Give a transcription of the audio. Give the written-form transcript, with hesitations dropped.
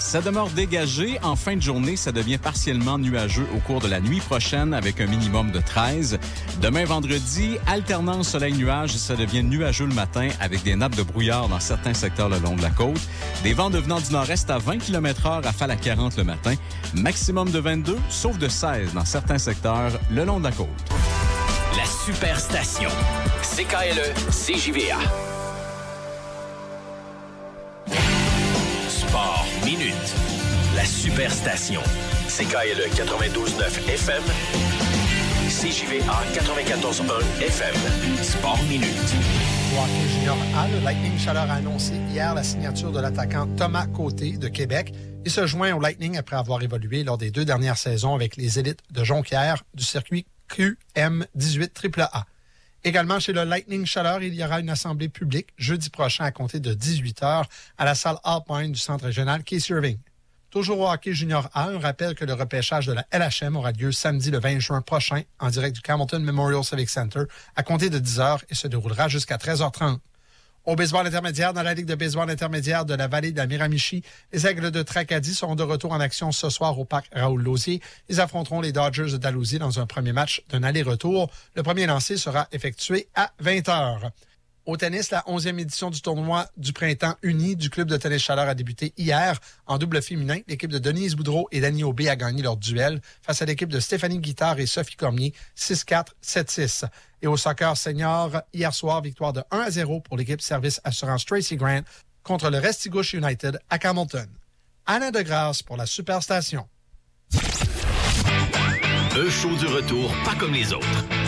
Ça demeure dégagé. En fin de journée, ça devient partiellement nuageux au cours de la nuit prochaine avec un minimum de 13. Demain, vendredi, alternance soleil-nuage. Ça devient nuageux le matin avec des nappes de brouillard dans certains secteurs le long de la côte. Des vents devenant du nord-est à 20 km/h, rafale à 40 le matin. Maximum de 22, sauf de 16 dans certains secteurs le long de la côte. La Superstation. CKLE, CJVA. Sport Minute. La Superstation. CKLE 92.9 FM. CJVA 94.1 FM. Sport Minute. Au hockey junior A, le Lightning Chaleur a annoncé hier la signature de l'attaquant Thomas Côté de Québec. Il se joint au Lightning après avoir évolué lors des 2 dernières saisons avec les élites de Jonquière du circuit QM18 AAA. Également, chez le Lightning Chaleur, il y aura une assemblée publique jeudi prochain à compter de 18h à la salle Alpine du centre régional Casey Irving. Toujours au hockey junior A, un rappel que le repêchage de la LHM aura lieu samedi le 20 juin prochain en direct du Hamilton Memorial Civic Center à compter de 10h et se déroulera jusqu'à 13h30. Au baseball intermédiaire, dans la Ligue de baseball intermédiaire de la vallée de la Miramichi, les Aigles de Tracadie seront de retour en action ce soir au parc Raoul-Lausier. Ils affronteront les Dodgers de Dalhousie dans un premier match d'un aller-retour. Le premier lancer sera effectué à 20h. Au tennis, la 11e édition du tournoi du printemps uni du club de tennis Chaleur a débuté hier. En double féminin, l'équipe de Denise Boudreau et Dany Aubé a gagné leur duel face à l'équipe de Stéphanie Guittard et Sophie Cormier, 6-4, 7-6. Et au soccer senior, hier soir, victoire de 1-0 pour l'équipe Service Assurance Tracy Grant contre le Restigouche United à Hamilton. Alain Degrasse pour la Superstation. Un show du retour pas comme les autres.